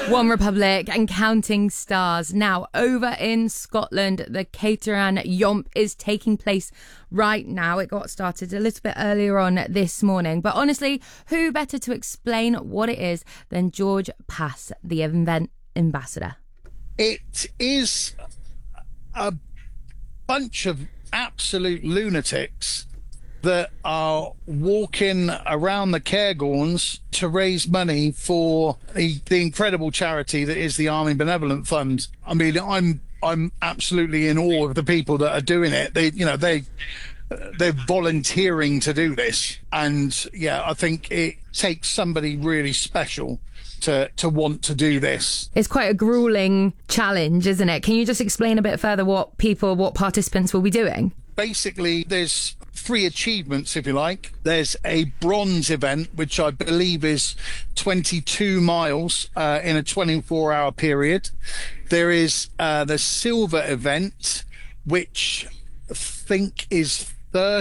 One Republic and Counting Stars. Now, over in Scotland, the Cateran Yomp is taking place right now. It got started a little bit earlier on this morning. But honestly, who better to explain what it is than George Pass, the event ambassador? It is a bunch of absolute lunatics that are walking around the Cairngorms to raise money for the incredible charity that is the Army Benevolent Fund. I mean, I'm absolutely in awe of the people that are doing it. They're volunteering to do this, and yeah, I think it takes somebody really special to want to do this. It's quite a grueling challenge, isn't it? Can you just explain a bit further what participants will be doing? Basically, there's 3 achievements, if you like. There's a bronze event, which I believe is 22 miles in a 24-hour period. There is the silver event, which I think is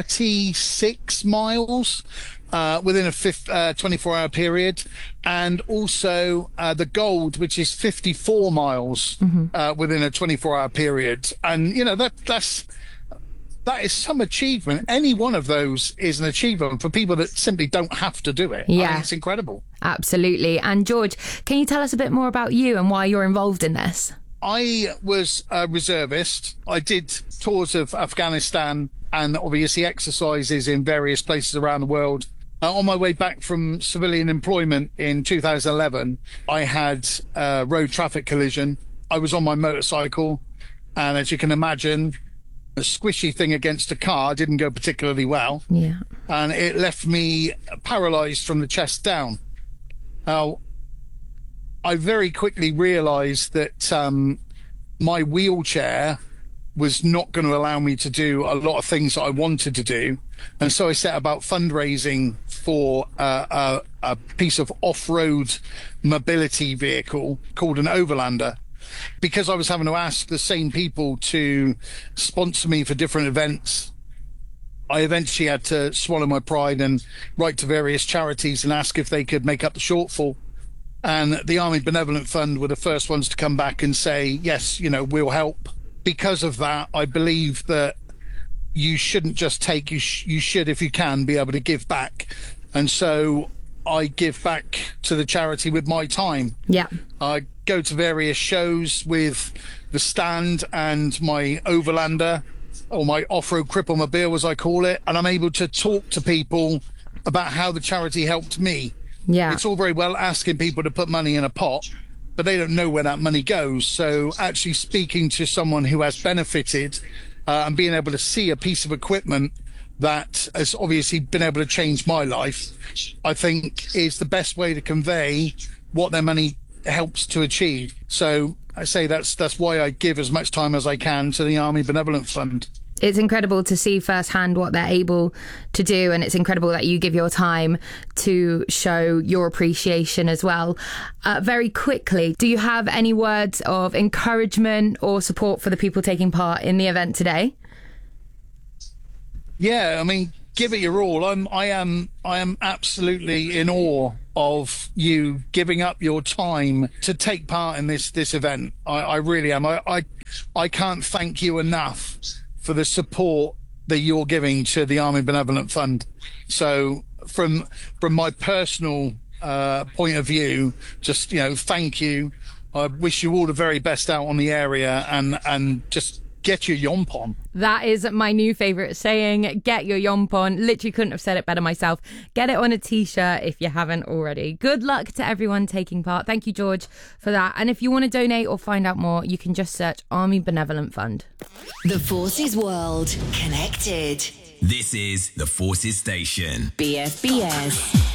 36 miles within a 24-hour period, and also the gold, which is 54 miles within a 24-hour period. And you know, that is some achievement. Any one of those is an achievement for people that simply don't have to do it. Yeah, I mean, it's incredible. Absolutely. And George, can you tell us a bit more about you and why you're involved in this? I was a reservist. I did tours of Afghanistan and obviously exercises in various places around the world. On my way back from civilian employment in 2011, I had a road traffic collision. I was on my motorcycle, and as you can imagine, a squishy thing against a car didn't go particularly well. Yeah. And it left me paralyzed from the chest down. Now, I very quickly realized that my wheelchair was not going to allow me to do a lot of things that I wanted to do. And so I set about fundraising for a piece of off-road mobility vehicle called an Overlander. Because I was having to ask the same people to sponsor me for different events, I eventually had to swallow my pride and write to various charities and ask if they could make up the shortfall. And the Army Benevolent Fund were the first ones to come back and say, yes, you know, we'll help. Because of that, I believe that you shouldn't just take, you should, if you can, be able to give back. And so I give back to the charity with my time. Yeah. I go to various shows with the stand and my Overlander, or my off-road cripple mobile, as I call it, and I'm able to talk to people about how the charity helped me. Yeah. It's all very well asking people to put money in a pot, but they don't know where that money goes. So actually speaking to someone who has benefited and being able to see a piece of equipment that has obviously been able to change my life, I think is the best way to convey what their money helps to achieve. So I say that's why I give as much time as I can to the Army Benevolent Fund. It's incredible to see firsthand what they're able to do, and it's incredible that you give your time to show your appreciation as well. Very quickly, do you have any words of encouragement or support for the people taking part in the event today? Yeah, I mean, give it your all. I am absolutely in awe of you giving up your time to take part in this event. I really am. I can't thank you enough for the support that you're giving to the Army Benevolent Fund. So from my personal point of view, just, you know, thank you. I wish you all the very best out on the area, and just get your yomp on. That is my new favourite saying, get your yomp on. Literally couldn't have said it better myself. Get it on a t-shirt if you haven't already. Good luck to everyone taking part. Thank you, George, for that. And if you want to donate or find out more, you can just search Army Benevolent Fund. The Forces World Connected. This is the Forces Station. BFBS.